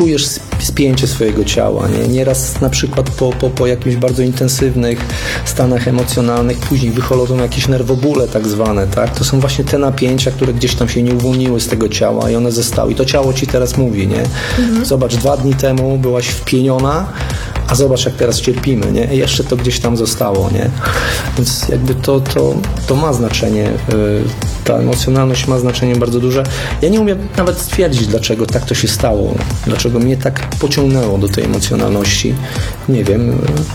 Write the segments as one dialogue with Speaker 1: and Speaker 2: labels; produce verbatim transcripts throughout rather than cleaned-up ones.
Speaker 1: czujesz spięcie swojego ciała, nie? Nieraz na przykład po, po, po jakimś bardzo intensywnych stanach emocjonalnych później wychodzą jakieś nerwobóle tak zwane, tak? To są właśnie te napięcia, które gdzieś tam się nie uwolniły z tego ciała i one zostały. I to ciało ci teraz mówi, nie? Mhm. Zobacz, dwa dni temu byłaś wpieniona, a zobacz, jak teraz cierpimy, nie? I jeszcze to gdzieś tam zostało, nie? Więc jakby to, to, to ma znaczenie, ta emocjonalność ma znaczenie bardzo duże. Ja nie umiem nawet stwierdzić, dlaczego tak to się stało, dlaczego mnie tak pociągnęło do tej emocjonalności. Nie wiem,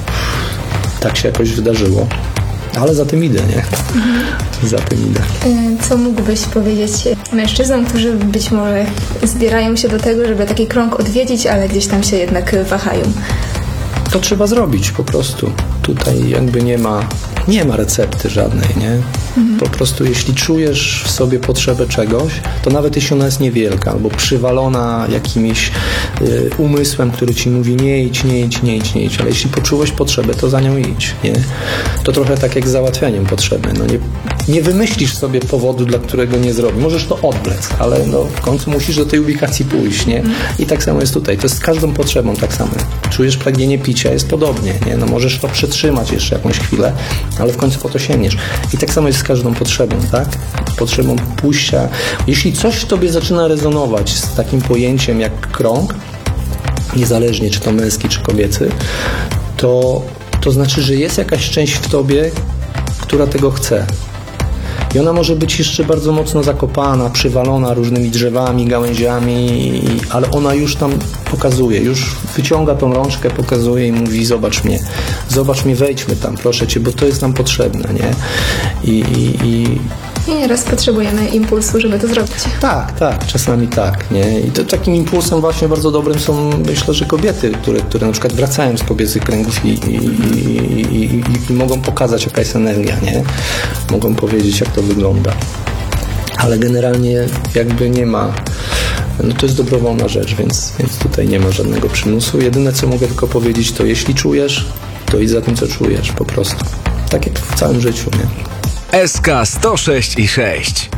Speaker 1: tak się jakoś wydarzyło. Ale za tym idę, nie? Mhm. Za tym idę.
Speaker 2: Co mógłbyś powiedzieć mężczyznom, którzy być może zbierają się do tego, żeby taki krąg odwiedzić, ale gdzieś tam się jednak wahają?
Speaker 1: To trzeba zrobić po prostu. Tutaj jakby nie ma, nie ma recepty żadnej, nie? Mhm. Po prostu jeśli czujesz w sobie potrzebę czegoś, to nawet jeśli ona jest niewielka albo przywalona jakimś y, umysłem, który ci mówi nie idź, nie idź, nie idź, nie idź, ale jeśli poczułeś potrzebę, to za nią idź, nie? To trochę tak jak z załatwianiem potrzeby. No nie, nie wymyślisz sobie powodu, dla którego nie zrobisz. Możesz to odwlec, ale no, w końcu musisz do tej ubikacji pójść, nie? I tak samo jest tutaj. To jest z każdą potrzebą tak samo. Czujesz pragnienie picia, jest podobnie, nie? No możesz to przetrzymać jeszcze jakąś chwilę, ale w końcu po to sięgniesz. I tak samo jest z każdą potrzebą, tak? Potrzebą pójścia. Jeśli coś w tobie zaczyna rezonować z takim pojęciem jak krąg, niezależnie czy to męski, czy kobiecy, to, to znaczy, że jest jakaś część w tobie, która tego chce. I ona może być jeszcze bardzo mocno zakopana, przywalona różnymi drzewami, gałęziami, ale ona już tam pokazuje, już wyciąga tą rączkę, pokazuje i mówi zobacz mnie, zobacz mnie, wejdźmy tam, proszę cię, bo to jest nam potrzebne, nie? I, i, i...
Speaker 2: I nieraz potrzebujemy impulsu, żeby to zrobić.
Speaker 1: Tak, tak, czasami tak, nie? I to takim impulsem właśnie bardzo dobrym są, myślę, że kobiety, które, które na przykład wracają z kobiecych kręgów i, i, i, i, i, i mogą pokazać, jaka jest energia, nie? Mogą powiedzieć, jak to wygląda. Ale generalnie jakby nie ma, no to jest dobrowolna rzecz, więc, więc tutaj nie ma żadnego przymusu. Jedyne, co mogę tylko powiedzieć, to jeśli czujesz, to idź za tym, co czujesz, po prostu. Tak jak w całym życiu, nie?
Speaker 3: S K sto sześć i sześć.